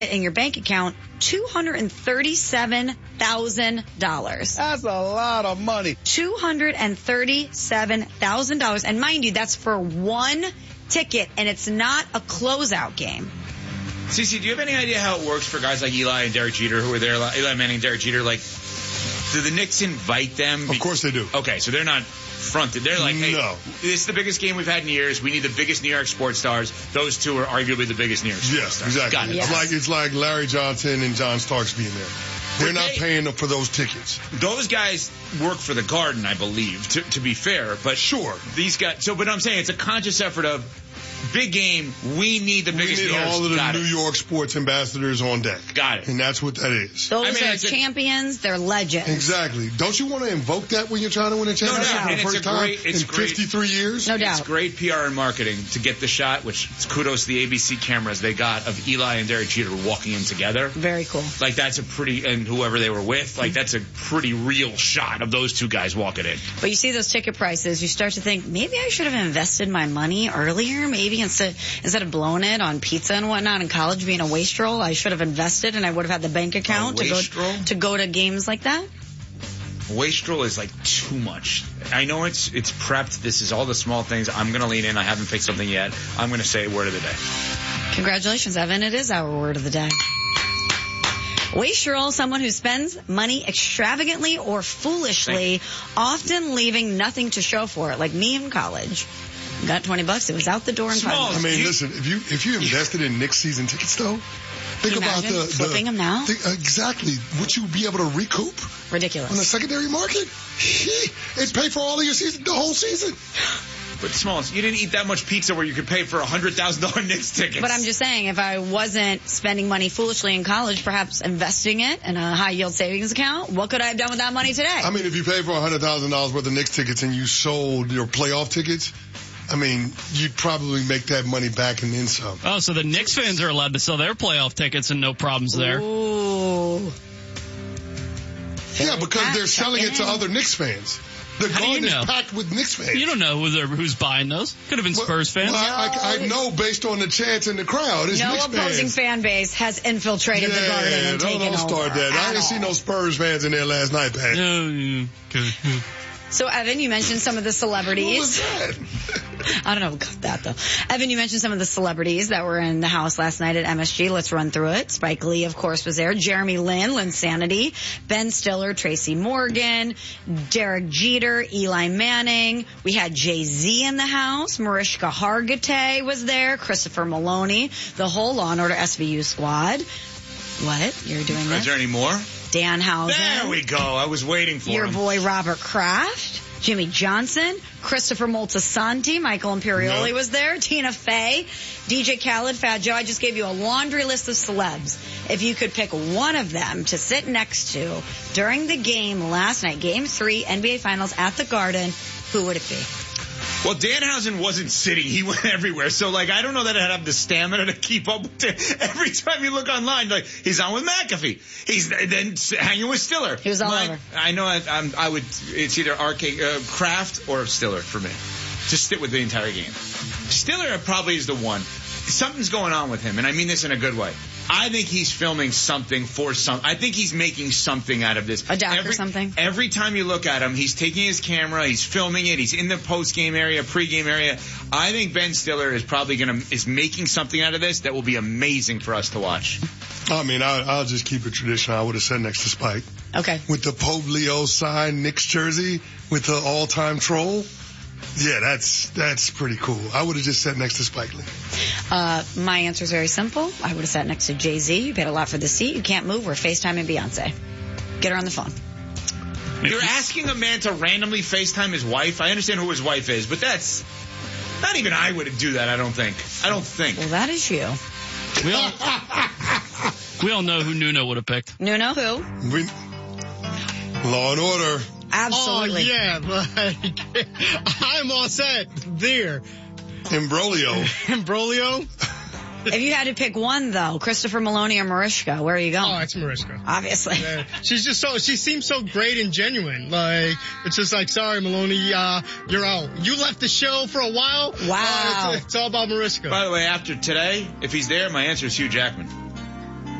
in your bank account $237,000. That's a lot of money. $237,000. And mind you, that's for one ticket, and it's not a closeout game. Cece, do you have any idea how it works for guys like Eli and Derek Jeter who are there? Eli Manning and Derek Jeter, like, do the Knicks invite them? Of course they do. Okay, so they're not fronted. They're like, hey, no. This is the biggest game we've had in years. We need the biggest New York sports stars. Those two are arguably the biggest New York sports stars. Exactly. Got it. Yes. It's like Larry Johnson and John Starks being there. They're not paying them for those tickets. Those guys work for the Garden, I believe, to be fair. But sure, these guys. So, but I'm saying it's a conscious effort of big game. We need the biggest. We need all of the New York sports ambassadors on deck. Got it. And that's what that is. Those are champions. They're legends. Exactly. Don't you want to invoke that when you're trying to win a championship for the first time in 53 years? No doubt. It's great PR and marketing to get the shot, which is kudos to the ABC cameras they got of Eli and Derek Jeter walking in together. Very cool. Like that's a pretty, and whoever they were with, like that's a pretty real shot of those two guys walking in. But you see those ticket prices, you start to think, maybe I should have invested my money earlier. Maybe instead of blowing it on pizza and whatnot in college being a wastrel, I should have invested and I would have had the bank account to go to games like that. Wastrel is like too much. I know it's prepped. This is all the small things. I'm going to lean in. I haven't picked something yet. I'm going to say word of the day. Congratulations, Evan. It is our word of the day. Wastrel, someone who spends money extravagantly or foolishly, often leaving nothing to show for it, like me in college. Got $20. It was out the door in 5 minutes. I mean, listen, if you invested in Knicks season tickets, though, think about the flipping them now. Exactly. Would you be able to recoup? Ridiculous. On the secondary market? It'd pay for all of your season, the whole season. But Smalls, you didn't eat that much pizza where you could pay for $100,000 Knicks tickets. But I'm just saying, if I wasn't spending money foolishly in college, perhaps investing it in a high-yield savings account, what could I have done with that money today? I mean, if you paid for $100,000 worth of Knicks tickets and you sold your playoff tickets, I mean, you'd probably make that money back and then some. Oh, so the Knicks fans are allowed to sell their playoff tickets and no problems there. Ooh. Yeah, because they're selling it to other Knicks fans. The Garden is packed with Knicks fans. You don't know who's buying those. Could have been Spurs fans. Well, I know based on the chants in the crowd. It's no Knicks opposing fan base has infiltrated the Garden and taken over. Don't start that. I didn't see no Spurs fans in there last night, Pat. So, Evan, you mentioned some of the celebrities. What was that? I don't know about that, though. Evan, you mentioned some of the celebrities that were in the house last night at MSG. Let's run through it. Spike Lee, of course, was there. Jeremy Lin, Linsanity. Ben Stiller, Tracy Morgan. Derek Jeter, Eli Manning. We had Jay-Z in the house. Mariska Hargitay was there. Christopher Maloney. The whole Law & Order SVU squad. What? You're doing this? Is there any more? Danhausen. There we go. I was waiting for Your him. boy Robert Kraft, Jimmy Johnson, Christopher Moltisanti, Michael Imperioli was there, Tina Fey, DJ Khaled, Fat Joe. I just gave you a laundry list of celebs. If you could pick one of them to sit next to during the game last night, Game 3, NBA Finals at the Garden, who would it be? Well, Danhausen wasn't sitting. He went everywhere. So, like, I don't know that I'd have the stamina to keep up with it. Every time you look online, like, he's on with McAfee. He's then hanging with Stiller. He was all over. I know I would, it's either Kraft or Stiller for me. Just sit with the entire game. Stiller probably is the one. Something's going on with him, and I mean this in a good way. I think he's filming something for I think he's making something out of this. A doc or something? Every time you look at him, he's taking his camera, he's filming it, he's in the post-game area, pre-game area. I think Ben Stiller is probably is making something out of this that will be amazing for us to watch. I mean, I'll just keep it traditional. I would have sat next to Spike. Okay. With the Pope Leo signed Knicks jersey with the all-time troll. Yeah, that's pretty cool. I would have just sat next to Spike Lee. My answer is very simple. I would have sat next to Jay-Z. You paid a lot for the seat. You can't move. We're FaceTiming Beyonce. Get her on the phone. You're asking a man to randomly FaceTime his wife? I understand who his wife is, but that's... Not even I would do that, I don't think. Well, that is you. We all know who Nuno would have picked. Nuno who? Law and Order. Absolutely. Oh, yeah, like, I'm all set there. Imbroglio. If you had to pick one, though, Christopher Maloney or Mariska, where are you going? Oh, it's Mariska. Obviously. Yeah. She seems so great and genuine. Like, it's just like, sorry, Maloney, you're out. You left the show for a while. Wow. It's all about Mariska. By the way, after today, if he's there, my answer is Hugh Jackman.